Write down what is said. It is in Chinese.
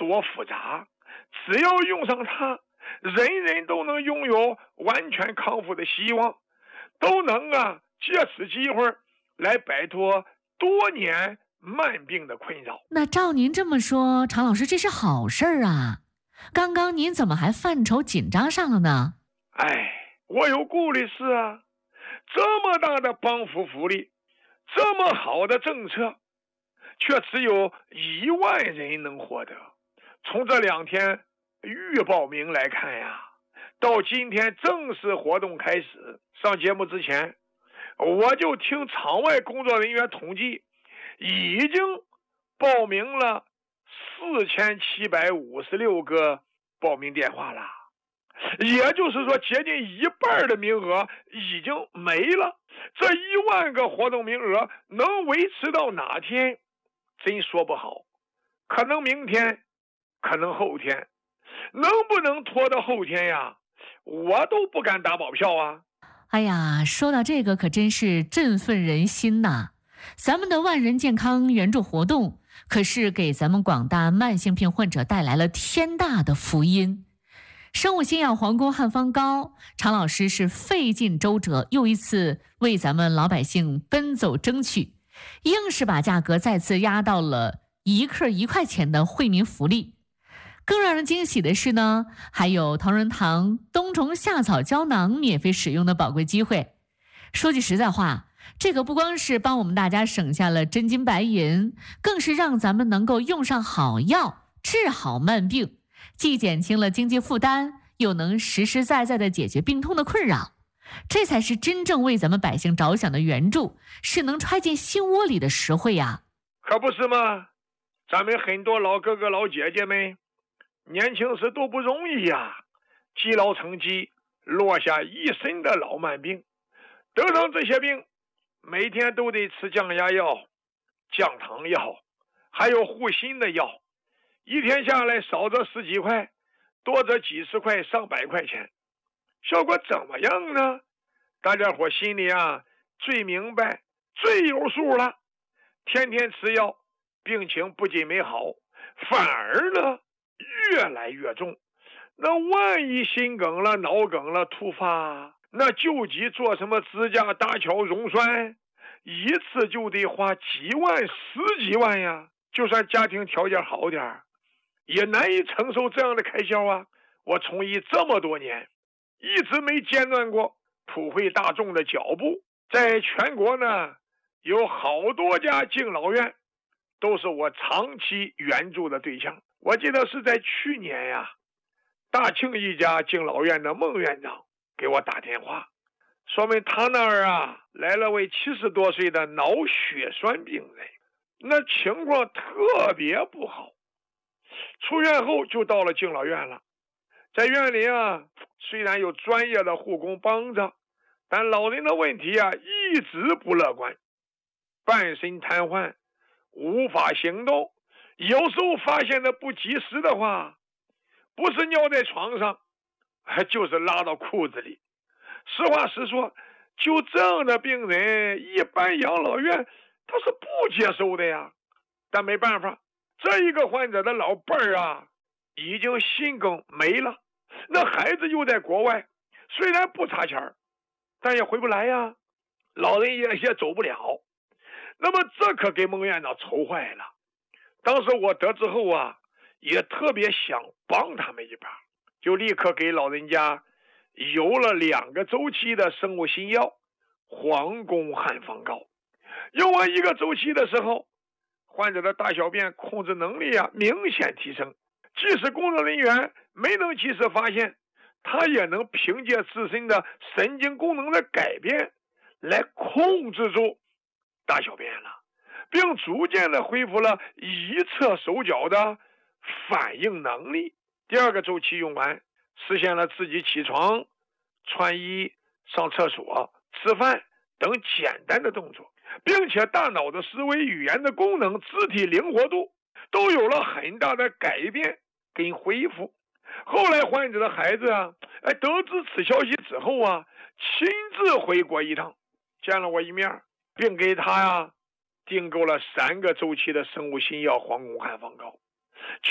多复杂，只要用上它，人人都能拥有完全康复的希望，都能借此机会来摆脱多年慢病的困扰。 那照您这么说，常老师，这是好事儿啊。刚刚您怎么还犯愁紧张上了呢？ 我有顾虑是这么大的帮扶福利，这么好的政策，却只有1万人能获得。从这2天预报名来看到今天正式活动开始，上节目之前，我就听场外工作人员统计，已经报名了4756个报名电话了。也就是说，接近1半的名额已经没了。这1万个活动名额能维持到哪天，真说不好。可能明天，可能后天，能不能拖到后天我都不敢打保票哎呀，说到这个可真是振奋人心呐！咱们的万人健康援助活动可是给咱们广大慢性病患者带来了天大的福音。生物新药皇宫汉方膏，常老师是费尽周折，又一次为咱们老百姓奔走争取，硬是把价格再次压到了1克1块钱的惠民福利。更让人惊喜的是呢，还有同仁堂冬虫夏草胶囊免费使用的宝贵机会。说句实在话，这个不光是帮我们大家省下了真金白银，更是让咱们能够用上好药，治好慢病，既减轻了经济负担，又能实实在在地解决病痛的困扰。这才是真正为咱们百姓着想的援助，是能揣进心窝里的实惠呀。 可不是吗？咱们很多老哥哥老姐姐们年轻时都不容易积劳成疾，落下一身的老慢病。得上这些病，每天都得吃降压药、降糖药，还有护心的药，一天下来少则10几块，多则几十块上百块钱。效果怎么样呢？大家伙心里最明白最有数了。天天吃药，病情不仅没好，反而呢越来越重。那万一心梗了、脑梗了突发，那救急做什么支架、搭桥、溶栓，一次就得花几万、10几万呀。就算家庭条件好点，也难以承受这样的开销我从医这么多年，一直没间断过普惠大众的脚步。在全国呢，有好多家敬老院都是我长期援助的对象。我记得是在去年大庆一家敬老院的孟院长给我打电话，说明他那儿来了位70多岁的脑血栓病人，那情况特别不好。出院后就到了敬老院了，在院里虽然有专业的护工帮着，但老人的问题一直不乐观，半身瘫痪，无法行动，有时候发现的不及时的话，不是尿在床上，就是拉到裤子里。实话实说，就这样的病人，一般养老院他是不接受的但没办法，这一个患者的老伴儿已经心梗没了，那孩子又在国外，虽然不差钱，但也回不来老人也走不了。那么这可给孟院长愁坏了。当时我得知后也特别想帮他们一把，就立刻给老人家邮了2个周期的生物新药皇宫汉方膏。用完1个周期的时候，患者的大小便控制能力明显提升，即使工作人员没能及时发现，他也能凭借自身的神经功能的改变来控制住大小便了，并逐渐的恢复了一侧手脚的反应能力。第2个周期用完，实现了自己起床、穿衣、上厕所、吃饭等简单的动作，并且大脑的思维、语言的功能、肢体灵活度都有了很大的改变跟恢复。后来患者的孩子得知此消息之后亲自回国一趟，见了我一面，并给他订购了3个周期的生物新药皇宫汉方膏。